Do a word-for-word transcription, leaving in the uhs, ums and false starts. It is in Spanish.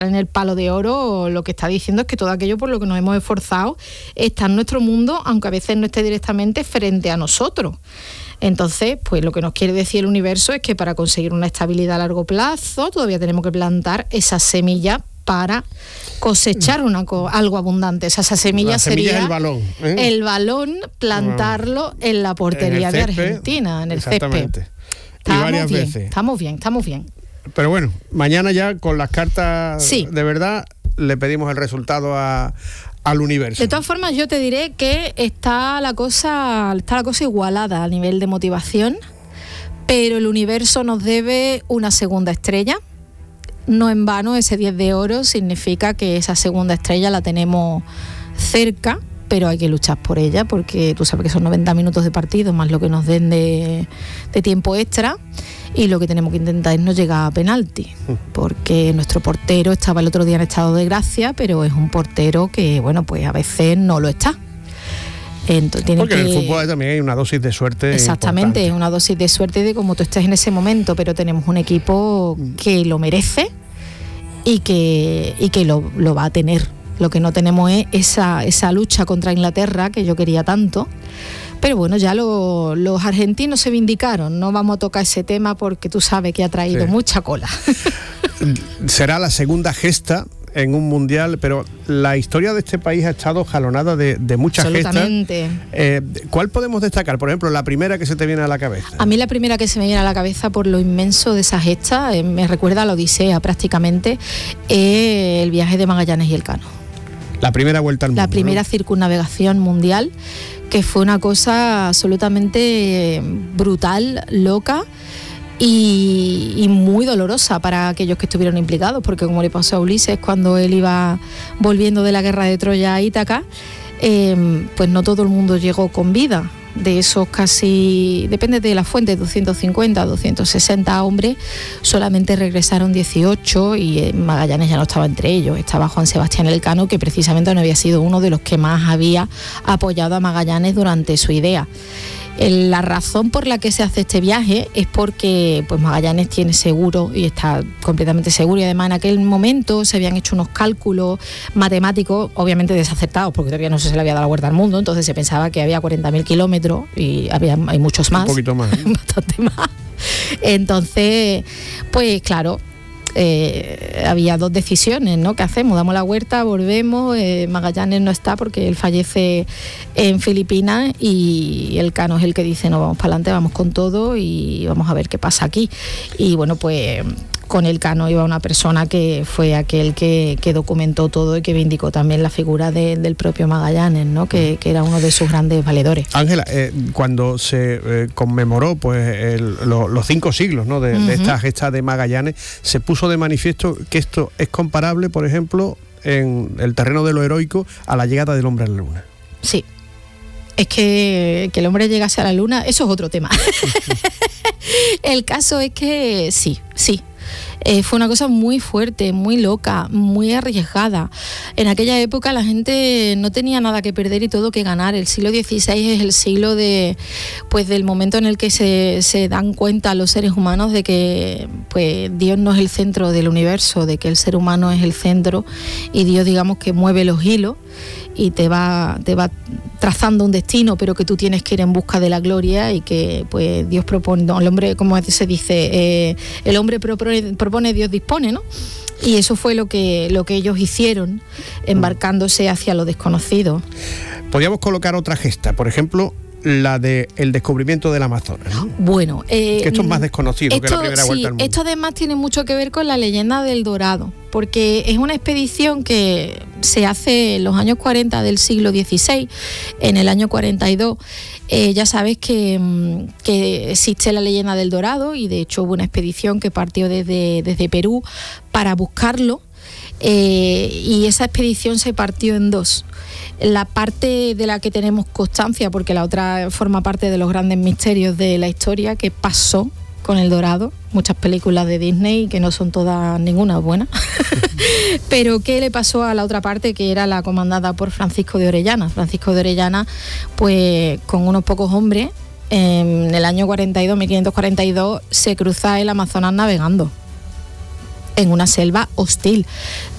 en el Palo de Oro lo que está diciendo es que todo aquello por lo que nos hemos esforzado está en nuestro mundo, aunque a veces no esté directamente frente a nosotros. Entonces, pues lo que nos quiere decir el universo es que para conseguir una estabilidad a largo plazo todavía tenemos que plantar esa semilla para cosechar una co- algo abundante. Esa, esa semilla, la semilla sería es el balón, ¿eh? el balón, plantarlo en la portería en el de césped, Argentina, en el exactamente. césped. Y Estamos varias bien, veces. estamos bien, estamos bien. Pero bueno, mañana ya con las cartas Sí. de verdad le pedimos el resultado a, al universo. De todas formas, yo te diré que está la cosa, está la cosa igualada a nivel de motivación, pero el universo nos debe una segunda estrella. No en vano, ese diez de oro significa que esa segunda estrella la tenemos cerca, pero hay que luchar por ella, porque tú sabes que son noventa minutos de partido, más lo que nos den de, de tiempo extra, y lo que tenemos que intentar es no llegar a penalti, porque nuestro portero estaba el otro día en estado de gracia, pero es un portero que, bueno, pues a veces no lo está. Entonces, tiene Porque que... en el fútbol también hay una dosis de suerte. Exactamente, importante. es una dosis de suerte de cómo tú estés en ese momento, pero tenemos un equipo que lo merece y que, y que lo, lo va a tener. Lo que no tenemos es esa, esa lucha contra Inglaterra que yo quería tanto. Pero bueno, ya lo, los argentinos se vindicaron. No vamos a tocar ese tema porque tú sabes que ha traído Sí. mucha cola. Será la segunda gesta en un mundial, pero la historia de este país ha estado jalonada de, de muchas gestas. Absolutamente. Eh, ¿Cuál podemos destacar? Por ejemplo, la primera que se te viene a la cabeza. A mí la primera que se me viene a la cabeza por lo inmenso de esa gesta, eh, me recuerda a la Odisea prácticamente, es el viaje de Magallanes y Elcano. La primera vuelta al mundo. La primera, ¿no?, circunnavegación mundial, que fue una cosa absolutamente brutal, loca y, y muy dolorosa para aquellos que estuvieron implicados, porque como le pasó a Ulises cuando él iba volviendo de la guerra de Troya a Ítaca, eh, pues no todo el mundo llegó con vida. De esos casi, depende de la fuente, doscientos cincuenta, doscientos sesenta hombres, solamente regresaron dieciocho y Magallanes ya no estaba entre ellos. Estaba Juan Sebastián Elcano, que precisamente no había sido uno de los que más había apoyado a Magallanes durante su idea. La razón por la que se hace este viaje es porque pues Magallanes tiene seguro y está completamente seguro, y además en aquel momento se habían hecho unos cálculos matemáticos, obviamente desacertados porque todavía no se le había dado la vuelta al mundo, entonces se pensaba que había cuarenta mil kilómetros y había, hay muchos más. Un poquito más. ¿eh? Bastante más. Entonces, pues claro, Eh, había dos decisiones, ¿no? ¿Qué hacemos? ¿Damos la vuelta? ¿Volvemos? Eh, Magallanes no está porque él fallece en Filipinas y Elcano es el que dice no, vamos para adelante, vamos con todo y vamos a ver qué pasa aquí. Y bueno, pues con Elcano iba una persona que fue aquel que, que documentó todo y que vindicó también la figura de, del propio Magallanes, ¿no? Que, que era uno de sus grandes valedores. Ángela, eh, cuando se eh, conmemoró pues el, lo, los cinco siglos, ¿no?, de, uh-huh. de esta gesta de Magallanes, se puso de manifiesto que esto es comparable, por ejemplo, en el terreno de lo heroico, a la llegada del hombre a la luna. Sí. Es que, que el hombre llegase a la luna, eso es otro tema. El caso es que sí, sí. Eh, fue una cosa muy fuerte, muy loca, muy arriesgada. En aquella época la gente no tenía nada que perder y todo que ganar. El siglo dieciséis es el siglo de, pues, del momento en el que se, se dan cuenta los seres humanos de que pues, Dios no es el centro del universo, de que el ser humano es el centro y Dios, digamos, que mueve los hilos y te va, te va trazando un destino, pero que tú tienes que ir en busca de la gloria y que pues Dios propone, no, el hombre, como se dice, eh, el hombre propone, propone, Dios dispone, ¿no? Y eso fue lo que, lo que ellos hicieron, embarcándose hacia lo desconocido. Podríamos colocar otra gesta, por ejemplo, la de el descubrimiento del Amazonas, ¿no? Bueno, eh, que esto es más desconocido esto, que la primera sí, vuelta al mundo. Esto además tiene mucho que ver con la leyenda del Dorado, porque es una expedición que se hace en los años cuarenta del siglo dieciséis. En el año cuarenta y dos eh, ya sabes que, que existe la leyenda del Dorado, y de hecho hubo una expedición que partió desde, desde Perú para buscarlo. Eh, y esa expedición se partió en dos. La parte de la que tenemos constancia, porque la otra forma parte de los grandes misterios de la historia, que pasó con el Dorado, muchas películas de Disney que no son todas ninguna buena, pero ¿qué le pasó a la otra parte, que era la comandada por Francisco de Orellana? Francisco de Orellana, pues con unos pocos hombres, en el año cuarenta y dos, mil quinientos cuarenta y dos, se cruza el Amazonas navegando en una selva hostil.